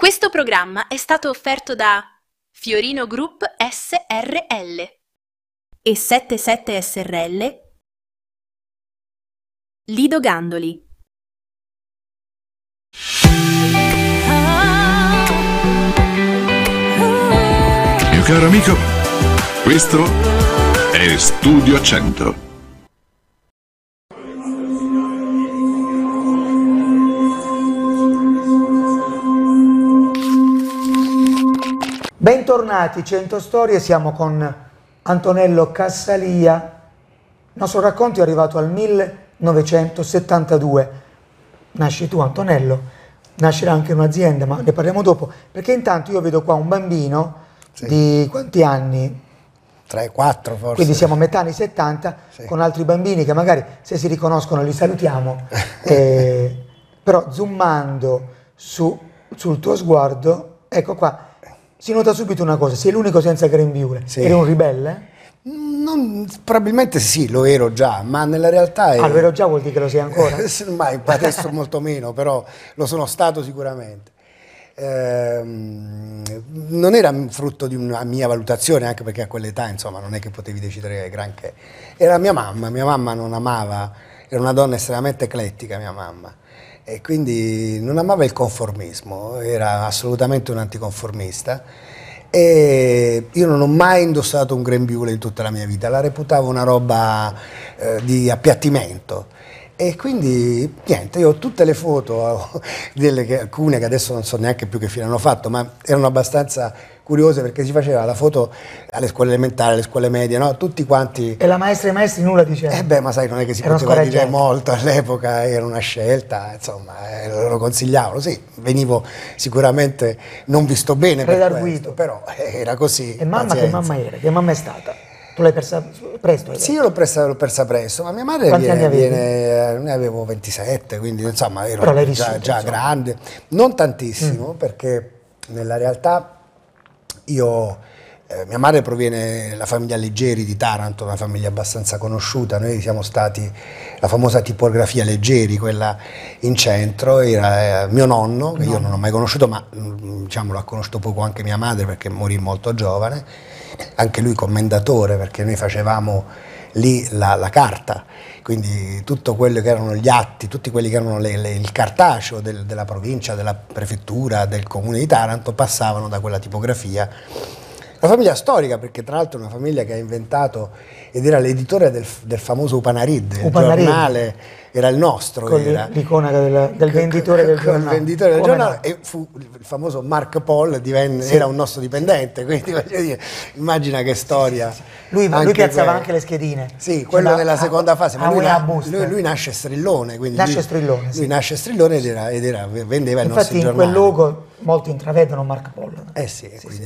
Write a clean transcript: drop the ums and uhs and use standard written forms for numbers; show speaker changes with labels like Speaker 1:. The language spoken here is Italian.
Speaker 1: Questo programma è stato offerto da Fiorino Group S.r.l. e 77 S.r.l. Lido Gandoli.
Speaker 2: Mio caro amico, questo è Studio 100.
Speaker 3: Bentornati, 100 Storie, siamo con Antonello Cassalia. Il nostro racconto è arrivato al 1972. Nasci tu, Antonello, nascerà anche un'azienda, ma ne parliamo dopo, perché intanto io vedo qua un bambino di quanti anni?
Speaker 4: 3-4 forse.
Speaker 3: Quindi siamo a metà anni 70, con altri bambini che magari se si riconoscono li salutiamo, però zoomando sul tuo sguardo, ecco qua, si nota subito una cosa: sei l'unico senza grembiule. Eri un ribelle?
Speaker 4: Probabilmente sì, lo ero già, ma nella realtà...
Speaker 3: Lo ero già vuol dire che lo sei ancora?
Speaker 4: Ma adesso molto meno, però lo sono stato sicuramente. Non era frutto di una mia valutazione, anche perché a quell'età insomma non è che potevi decidere granché. Era mia mamma non amava, era una donna estremamente eclettica mia mamma, e quindi non amava il conformismo, era assolutamente un anticonformista, e io non ho mai indossato un grembiule in tutta la mia vita, la reputavo una roba di appiattimento. E quindi niente, io ho tutte le foto, alcune che adesso non so neanche più che fine hanno fatto, ma erano abbastanza curiose perché si faceva la foto alle scuole elementari, alle scuole medie, no? Tutti quanti...
Speaker 3: E la maestra e i maestri nulla dicevano?
Speaker 4: Ma sai, non è che si poteva dire molto all'epoca, era una scelta, insomma, lo consigliavano, sì, venivo sicuramente non visto bene per questo, però era così.
Speaker 3: E mamma che mamma era? Che mamma è stata? Tu l'hai persa presto?
Speaker 4: Sì, io l'ho persa presto, ma mia madre
Speaker 3: Quanti anni avevi?
Speaker 4: Ne avevo 27, quindi insomma ero già grande. Non tantissimo, perché nella realtà mia madre proviene dalla famiglia Leggeri di Taranto, una famiglia abbastanza conosciuta. Noi siamo stati la famosa tipografia Leggeri, quella in centro, era mio nonno, che io non ho mai conosciuto, ma diciamo l'ha conosciuto poco anche mia madre perché morì molto giovane. Anche lui commendatore, perché noi facevamo lì la carta, quindi tutto quello che erano gli atti, tutti quelli che erano il cartaceo della provincia, della prefettura, del comune di Taranto passavano da quella tipografia. Una famiglia storica, perché tra l'altro è una famiglia che ha inventato ed era l'editore del famoso Upanarid, il giornale era il nostro.
Speaker 3: Con l'icona del venditore del giornale.
Speaker 4: Il venditore del giornale, e fu il famoso Mark Paul, era un nostro dipendente, quindi voglio dire, immagina che storia.
Speaker 3: Lui piazzava anche le schedine.
Speaker 4: Sì, quello della seconda fase, ma lui nasce strillone, quindi lui nasce strillone ed vendeva il nostro giornale.
Speaker 3: Infatti in quel logo molti intravedono Mark Paul.
Speaker 4: Quindi